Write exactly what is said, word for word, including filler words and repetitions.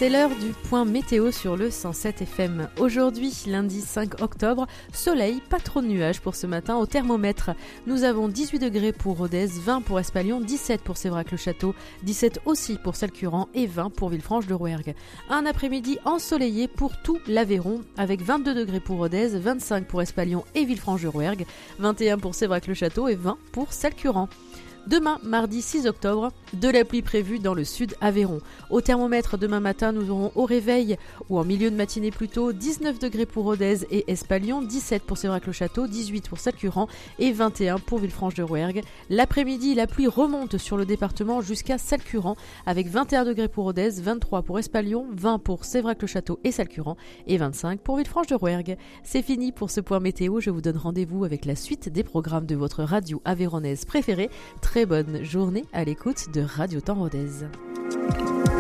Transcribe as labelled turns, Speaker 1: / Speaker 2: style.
Speaker 1: C'est l'heure du point météo sur le cent sept F M. Aujourd'hui, lundi cinq octobre, soleil, pas trop de nuages pour ce matin au thermomètre. Nous avons dix-huit degrés pour Rodez, vingt pour Espalion, dix-sept pour Séverac-le-Château, dix-sept aussi pour Salcuran et vingt pour Villefranche-de-Rouergue. Un après-midi ensoleillé pour tout l'Aveyron avec vingt-deux degrés pour Rodez, vingt-cinq pour Espalion et Villefranche-de-Rouergue, vingt et un pour Séverac-le-Château et vingt pour Salcuran. Demain, mardi six octobre, de la pluie prévue dans le sud Aveyron. Au thermomètre, demain matin, nous aurons au réveil, ou en milieu de matinée plutôt, dix-neuf degrés pour Rodez et Espalion, dix-sept pour Séverac-le-Château, dix-huit pour Salcuran et vingt et un pour Villefranche-de-Rouergue. L'après-midi, la pluie remonte sur le département jusqu'à Salcuran, avec vingt et un degrés pour Rodez, vingt-trois pour Espalion, vingt pour Séverac-le-Château et Salcuran et vingt-cinq pour Villefranche-de-Rouergue. C'est fini pour ce point météo, je vous donne rendez-vous avec la suite des programmes de votre radio aveyronnaise préférée. Très bonne journée à l'écoute de Radio Temps Rodez.